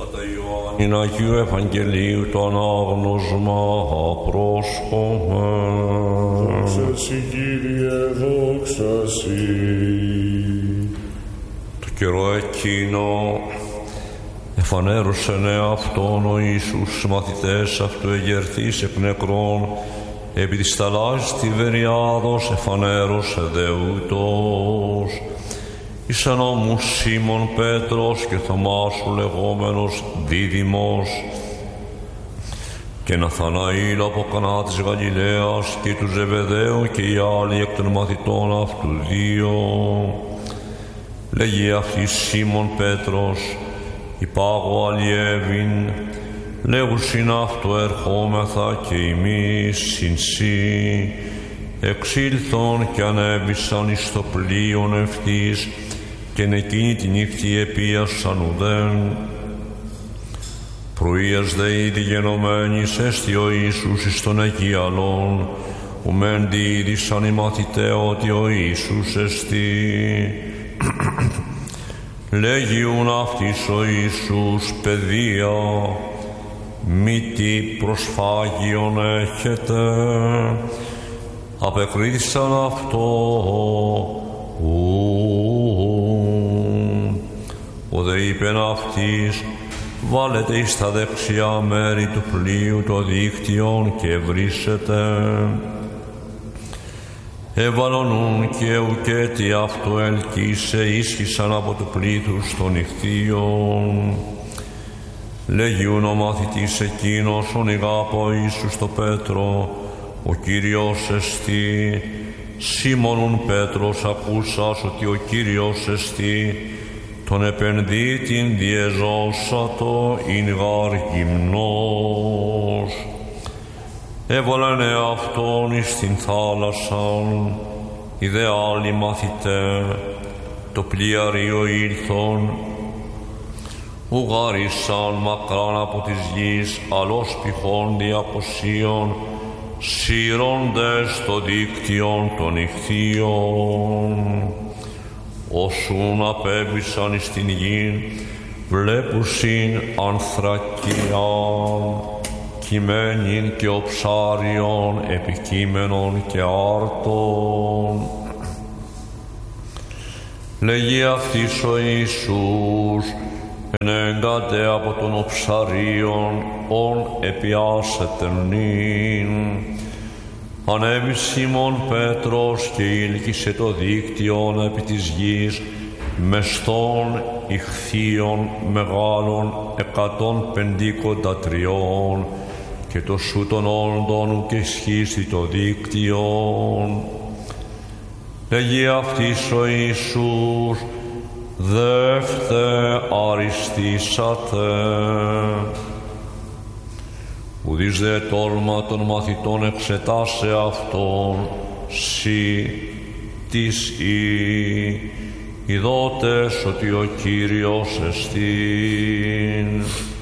Κατά Ιωάννην Αγίου Ευαγγελίου το ανάγνωσμα πρόσχομαι. Δόξα Συ, Κύριε, δόξα Συ. Το καιρό εκείνο εφανέρωσεν εαυτόν ο Ιησούς μαθητές αυτού εγερθείς εκ νεκρών επί της θαλάσσης Τιβεριάδος εφανέρωσε δε ούτως εις ανώμους Σίμων Πέτρος και Θωμάσου λεγόμενος Δίδυμος και Ναθαναήλ από Κανά της Γαλιλαίας και του Ζεβεδαίου και οι άλλοι εκ των μαθητών αυτού δύο. Λέγει αυτή Σίμων Πέτρος, υπάγω αλλιεύειν, λέγουσιν αυτό ερχόμεθα και εμείς συν σοι, εξήλθον και ανέβησαν εις το πλοίον ευθύς και εκείνη τη νύχτη επίασαν ουδέν. Πρωίας δε ήδη γενομένης έστι ο Ιησούς εις τον Αγίαλον, ουμέν διείδησαν οι μαθηταί ότι ο Ιησούς εστί. Λέγιουν αυτοίς ο Ιησούς, παιδεία, μη τι προσφάγιον έχετε. Απεκρίθησαν αυτό, ο δε είπεν αυτοίς, βάλετε εις τα δεξιά μέρη του πλοίου το δίκτυον και βρίσετε. Εβαλωνούν και ουκέτι αυτό ελκύσε ίσχυσαν από του πλήθους των νυχθείων. Λέγιουν ο μαθητής εκείνος ον ηγάπω Ιησούς το Πέτρο, ο Κύριος εστί. Σίμωνουν Πέτρος ακούσας ότι ο Κύριος εστί, τον επενδύτην διεζώσατο ειν γάρ γυμνός. Έβαλανε αυτόν εις την θάλασσαν, οι δε άλλοι μαθητέ, το πλοιαρίο ήλθον, ουγάρισαν μακράν από της γης, αλλός πηχών διακοσίων, σύροντες το δίκτυον των ηχθείων. Όσουν απέβησαν εις την γην, βλέπουσιν ανθρακίαν, κειμένην και οψάριον, επικείμενον και άρτον. Λέγει αυτοίς ο Ιησούς, ενέγκατε από τον οψαρίον, ον επιάσετε νυν. Ανέβη Σίμων Πέτρος και ήλκησε το δίκτυον επί της γης, μεστών ηχθείων μεγάλων 153 και το σου των όντων και σχίστη το δίκτυον. Λέγει αυτοίς ο Ιησούς, δεύτε αριστήσατε. Ουδείς δε τόλμα των μαθητών εξετάσε αυτόν, σοι τις ειδότες ότι ο Κύριος εστίν.